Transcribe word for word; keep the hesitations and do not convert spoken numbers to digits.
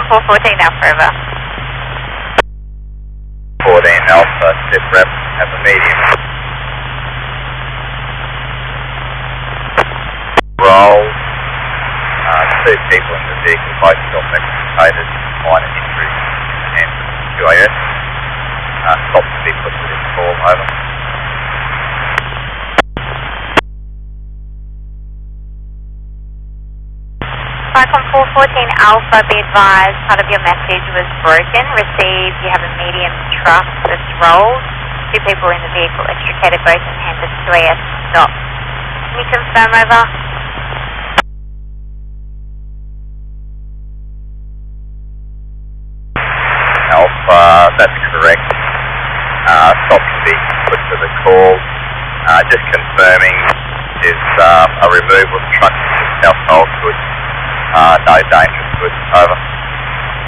four fourteen Alpha, over. fourteen Alpha, sit rep, have a medium. Roll. Uh, two people in the vehicle, both self-extricated, minor injuries in the hands of Q A S. Uh, stop to be put to this call, over. Cyclone four fourteen Alpha, be advised, part of your message was broken. Received, you have a medium truck that's rolled. Two people in the vehicle extricated, both in the hands of Q A S. Stop. Can you confirm, over? Alpha, that's correct. Uh, stop to be put to the call. Uh, just confirming is um, a removal truck from South Gold Goods. Uh, no dangerous goods, over.